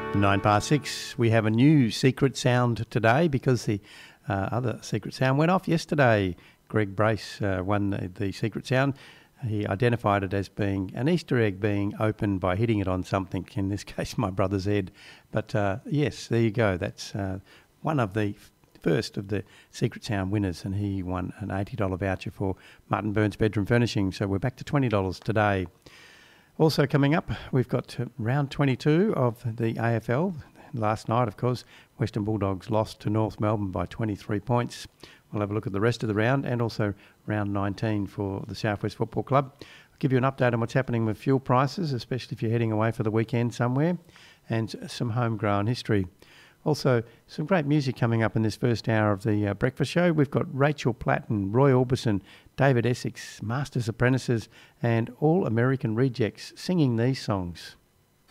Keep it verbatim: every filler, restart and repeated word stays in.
Nine past six. We have a new secret sound today because the uh, other secret sound went off yesterday. Greg Brace uh, won the, the secret sound. He identified it as being an Easter egg being opened by hitting it on something, in this case my brother's head. But uh, yes, there you go. That's uh, one of the first of the secret sound winners, and he won an eighty dollars voucher for Martin Burns Bedroom Furnishing. So we're back to twenty dollars today. Also coming up, we've got round twenty-two of the A F L. Last night, of course, Western Bulldogs lost to North Melbourne by twenty-three points. We'll have a look at the rest of the round and also round nineteen for the South West Football Club. I'll give you an update on what's happening with fuel prices, especially if you're heading away for the weekend somewhere, and some homegrown history. Also, some great music coming up in this first hour of the uh, breakfast show. We've got Rachel Platt and Roy Orbison, David Essex, Masters Apprentices, and All American Rejects singing these songs.